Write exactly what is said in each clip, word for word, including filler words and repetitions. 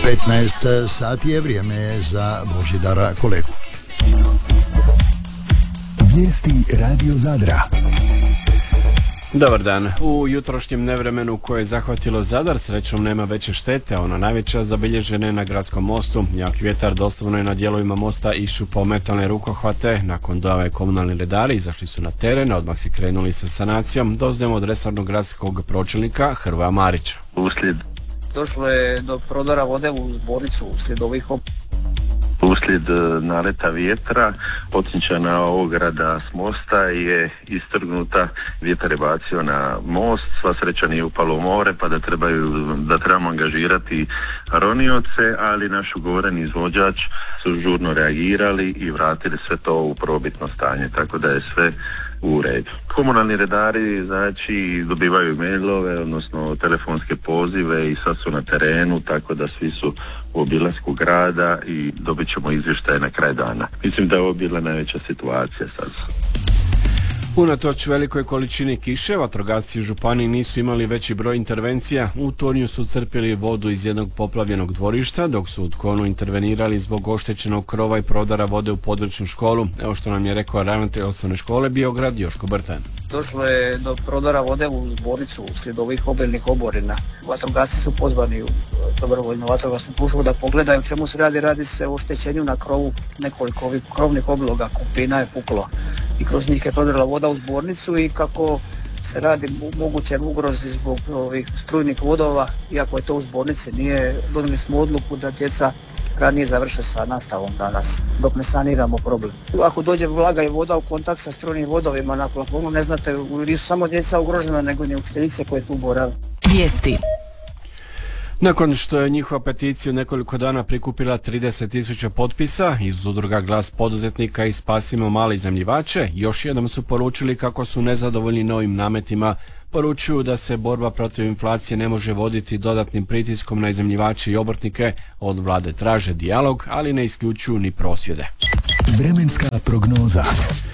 petnaest sati je vrijeme za Božidara Kolegu. Vijesti Radio Zadra. Dobar dan. U jutrošnjem nevremenu koje je zahvatilo Zadar srećom nema veće štete, ona najveća zabilježena je na gradskom mostu. Jak vjetar doslovno je na dijelovima mosta iščupao metalne rukohvate. Nakon dojave komunalni redari izašli su na teren, odmah se krenuli sa sanacijom. Doznajemo od resornog gradskog pročelnika Hrvoja Marića. Uslijed Došlo je do prodora vode u zbornicu uslijed ovih op... Uslijed naleta vjetra, odsječana ograda s mosta je istrgnuta, vjetar je bacio na most, sva sreća nije upalo u more, pa da, trebaju, da trebamo angažirati ronioce, ali naš ugovoreni izvođač su žurno reagirali i vratili sve to u probitno stanje, tako da je sve u redu. Komunalni redari znači dobivaju mailove, odnosno telefonske pozive i sad su na terenu, tako da svi su u obilasku grada i dobit ćemo izvještaje na kraj dana. Mislim da je ovo bila najveća situacija sad. Unatoč velikoj količini kiše, vatrogasci u županiji nisu imali veći broj intervencija. U Tornju su crpili vodu iz jednog poplavljenog dvorišta, dok su u Tkonu intervenirali zbog oštećenog krova i prodara vode u područnu školu. Evo što nam je rekao ravnatelj osnovne škole Biograd Joško Brtan. Došlo je do prodora vode u zbornicu uslijed ovih obilnih oborina. Vatrogasci su pozvani u dobrovoljnu vatrogasnu službu da pogledaju čemu se radi. Radi se o oštećenju na krovu, nekoliko ovih krovnih obloga, kupina je puklo i kroz njih je prodrla voda u zbornicu i kako se radi moguće ugrozi zbog ovih strujnih vodova, iako je to u zbornici, nije, donijeli smo odluku da djeca ranije završe sa nastavom danas, dok ne saniramo problem. Ako dođe vlaga i voda u kontakt sa strujnim vodovima na plafonu, ne znate, nisu samo djeca ugrožena, nego i učenice koje tu borave. Vijesti. Nakon što je njihova peticija nekoliko dana prikupila trideset tisuća potpisa iz udruga Glas poduzetnika i Spasimo male iznajmljivače, još jednom su poručili kako su nezadovoljni novim nametima. Poručuju da se borba protiv inflacije ne može voditi dodatnim pritiskom na iznajmljivače i obrtnike. Od vlade traže dijalog, ali ne isključuju ni prosvjede. Vremenska prognoza.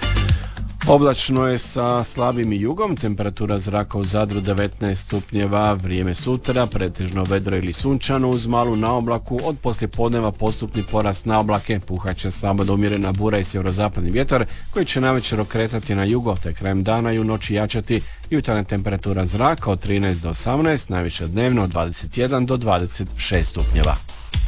Oblačno je sa slabim jugom, temperatura zraka u Zadru devetnaest stupnjeva, vrijeme sutra, pretežno vedro ili sunčano uz malu naoblaku, od poslijepodneva postupni porast naoblake, puhaće slabo do umjerena bura i sjeverozapadni vjetar koji će navečer okretati na jugo, te krajem dana i u noći jačati. Jutarnja temperatura zraka od trinaest do osamnaest, najviša dnevno od dvadeset jedan do dvadeset šest stupnjeva.